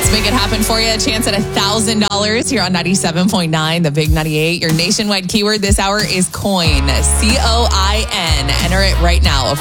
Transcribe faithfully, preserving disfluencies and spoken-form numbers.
Let's make it happen for you. A chance at one thousand dollars here on ninety-seven point nine, the Big ninety-eight. Your nationwide keyword this hour is coin. C O I N. Enter it right now.